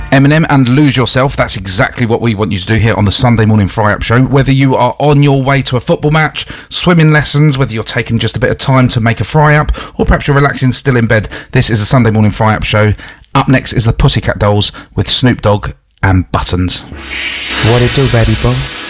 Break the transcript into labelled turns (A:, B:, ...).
A: Eminem and Lose Yourself. That's exactly what we want you to do here on the Sunday Morning Fry-Up Show. Whether you are on your way to a football match, swimming lessons, whether you're taking just a bit of time to make a fry-up, or perhaps you're relaxing still in bed, this is a Sunday Morning Fry-Up Show. Up next is the Pussycat Dolls with Snoop Dogg and Buttons.
B: What it do, baby boy?